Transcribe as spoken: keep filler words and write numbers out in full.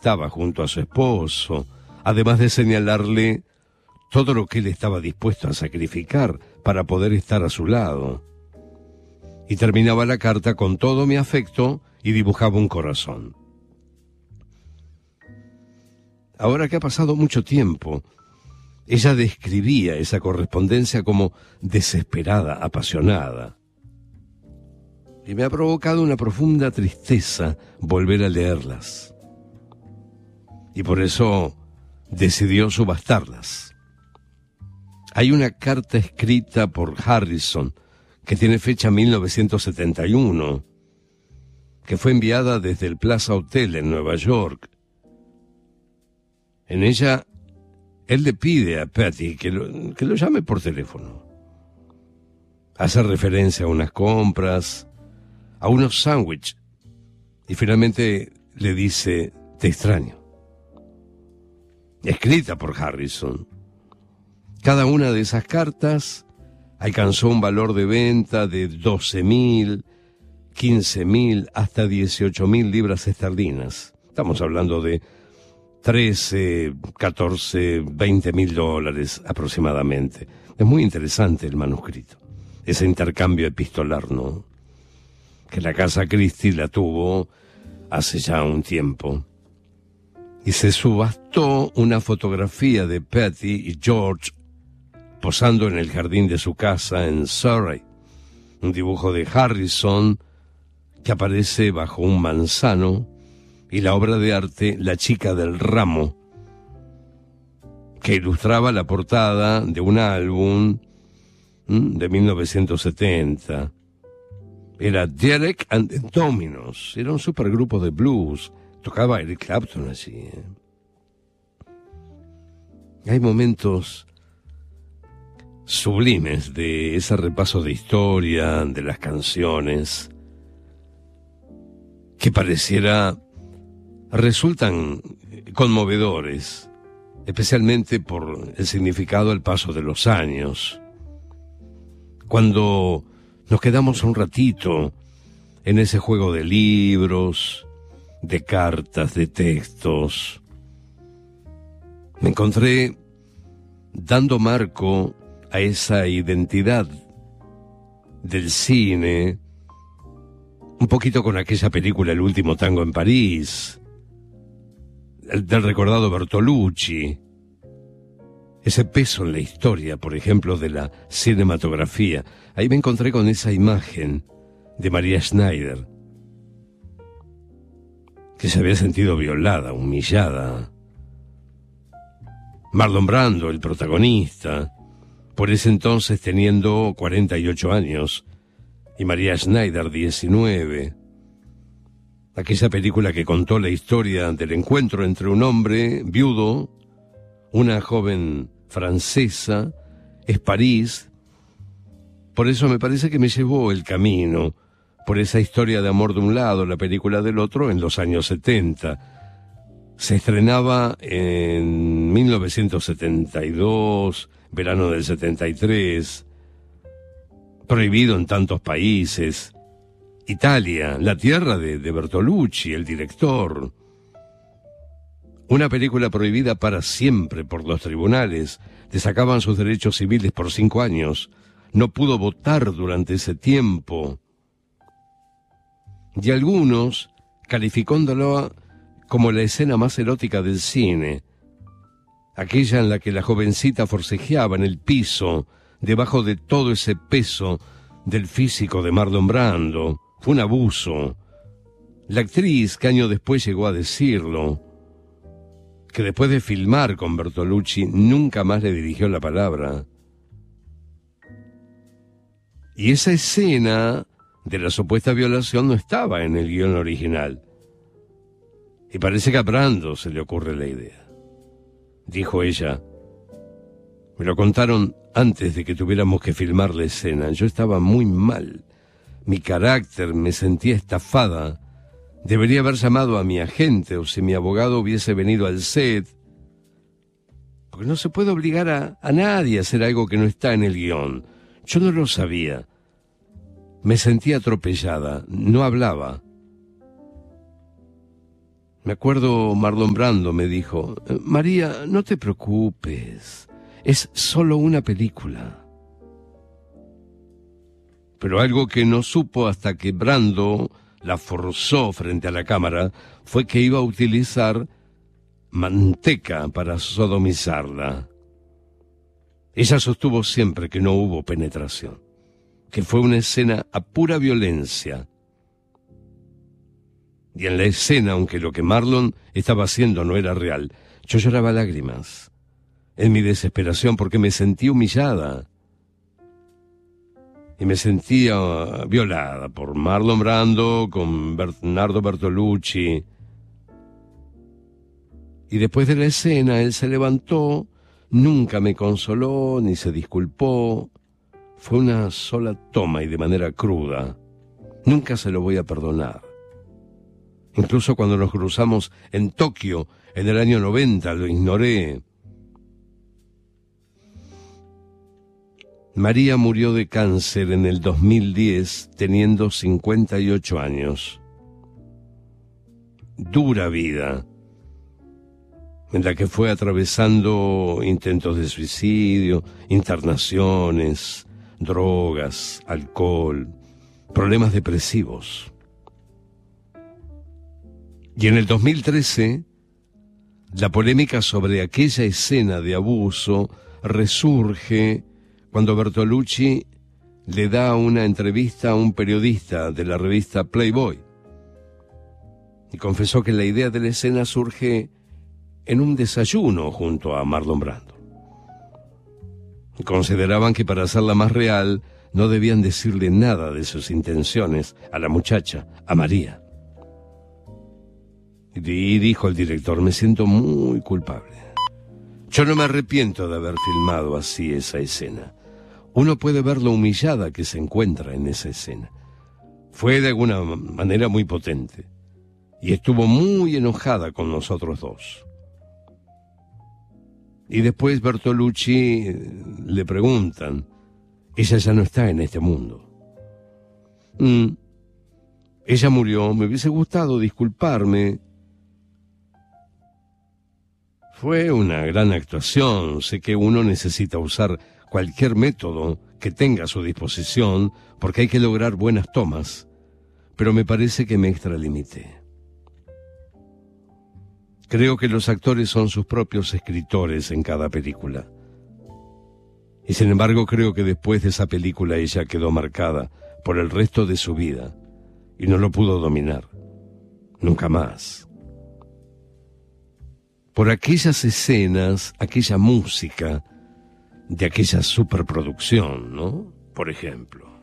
estaba junto a su esposo, además de señalarle todo lo que él estaba dispuesto a sacrificar para poder estar a su lado. Y terminaba la carta con todo mi afecto y dibujaba un corazón. Ahora que ha pasado mucho tiempo, ella describía esa correspondencia como desesperada, apasionada. Y me ha provocado una profunda tristeza volver a leerlas. Y por eso decidió subastarlas. Hay una carta escrita por Harrison que tiene fecha mil novecientos setenta y uno, que fue enviada desde el Plaza Hotel en Nueva York. En ella, él le pide a Patty que lo, que lo llame por teléfono. Hace referencia a unas compras, a unos sándwiches, y finalmente le dice: te extraño. Escrita por Harrison. Cada una de esas cartas alcanzó un valor de venta de doce mil, quince mil, hasta dieciocho mil libras esterlinas. Estamos hablando de trece, catorce, veinte mil dólares aproximadamente. Es muy interesante el manuscrito, ese intercambio epistolar, ¿no? Que la Casa Christie la tuvo hace ya un tiempo. Y se subastó una fotografía de Patty y George posando en el jardín de su casa en Surrey. Un dibujo de Harrison que aparece bajo un manzano, y la obra de arte La chica del ramo, que ilustraba la portada de un álbum ¿m? de mil novecientos setenta. Era Derek and the Dominos, era un supergrupo de blues, tocaba Eric Clapton allí. ¿eh? Hay momentos sublimes de ese repaso de historia, de las canciones, que pareciera resultan conmovedores, especialmente por el significado al paso de los años. Cuando nos quedamos un ratito en ese juego de libros, de cartas, de textos, me encontré dando marco a esa identidad del cine, un poquito con aquella película El último tango en París, del recordado Bertolucci, ese peso en la historia, por ejemplo, de la cinematografía. Ahí me encontré con esa imagen de María Schneider, que se había sentido violada, humillada. Marlon Brando, el protagonista, por ese entonces teniendo cuarenta y ocho años, y María Schneider diecinueve. Aquella película que contó la historia del encuentro entre un hombre viudo, una joven francesa, es París. Por eso me parece que me llevó el camino, por esa historia de amor de un lado, la película del otro, en los años setenta. Se estrenaba en mil novecientos setenta y dos, verano del setenta y tres, prohibido en tantos países. Italia, la tierra de, de Bertolucci, el director. Una película prohibida para siempre por los tribunales. Le sacaban sus derechos civiles por cinco años. No pudo votar durante ese tiempo. Y algunos calificándolo como la escena más erótica del cine. Aquella en la que la jovencita forcejeaba en el piso, debajo de todo ese peso del físico de Marlon Brando. Fue un abuso. La actriz, que años después llegó a decirlo, que después de filmar con Bertolucci nunca más le dirigió la palabra. Y esa escena de la supuesta violación no estaba en el guión original. Y parece que a Brando se le ocurre la idea. Dijo ella: me lo contaron antes de que tuviéramos que filmar la escena. Yo estaba muy mal. Mi carácter, me sentía estafada. Debería haber llamado a mi agente, o si mi abogado hubiese venido al set. Porque no se puede obligar a, a nadie a hacer algo que no está en el guión. Yo no lo sabía. Me sentía atropellada, no hablaba. Me acuerdo Marlon Brando me dijo, María, no te preocupes, es solo una película. Pero algo que no supo hasta que Brando la forzó frente a la cámara fue que iba a utilizar manteca para sodomizarla. Ella sostuvo siempre que no hubo penetración, que fue una escena a pura violencia. Y en la escena, aunque lo que Marlon estaba haciendo no era real, yo lloraba lágrimas, en mi desesperación, porque me sentí humillada. Y me sentía violada por Marlon Brando, con Bernardo Bertolucci. Y después de la escena, él se levantó, nunca me consoló ni se disculpó. Fue una sola toma y de manera cruda. Nunca se lo voy a perdonar. Incluso cuando nos cruzamos en Tokio en el año noventa, lo ignoré. María murió de cáncer en el dos mil diez, teniendo cincuenta y ocho años. Dura vida, en la que fue atravesando intentos de suicidio, internaciones, drogas, alcohol, problemas depresivos. Y en el dos mil trece, la polémica sobre aquella escena de abuso resurge cuando Bertolucci le da una entrevista a un periodista de la revista Playboy. Y confesó que la idea de la escena surge en un desayuno junto a Marlon Brando. Y consideraban que para hacerla más real no debían decirle nada de sus intenciones a la muchacha, a María. Y dijo el director, me siento muy culpable. Yo no me arrepiento de haber filmado así esa escena. Uno puede ver lo humillada que se encuentra en esa escena. Fue de alguna manera muy potente. Y estuvo muy enojada con nosotros dos. Y después Bertolucci le preguntan, ella ya no está en este mundo. Mm, ella murió, me hubiese gustado disculparme. Fue una gran actuación, sé que uno necesita usar cualquier método que tenga a su disposición, porque hay que lograr buenas tomas, pero me parece que me extralimité. Creo que los actores son sus propios escritores en cada película. Y sin embargo creo que después de esa película ella quedó marcada por el resto de su vida y no lo pudo dominar, nunca más. Por aquellas escenas, aquella música de aquella superproducción, ¿no? Por ejemplo.